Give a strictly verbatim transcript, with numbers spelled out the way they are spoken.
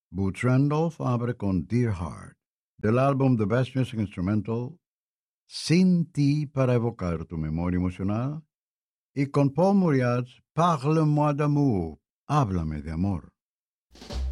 Boots Randolph abre con Dear Heart, del álbum The Best Music Instrumental, Sin ti para evocar tu memoria emocional, y con Paul Muriat's Parle-moi d'amour, Háblame de amor.